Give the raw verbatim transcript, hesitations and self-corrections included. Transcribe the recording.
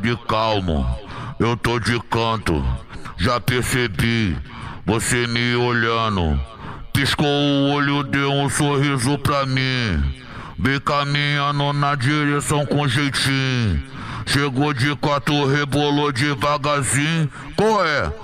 de calmo, eu tô de canto. Já percebi, você me olhando. Piscou o olho, deu um sorriso pra mim. Vem caminhando na direção com jeitinho. Chegou de quatro, rebolou devagarzinho. Qual é?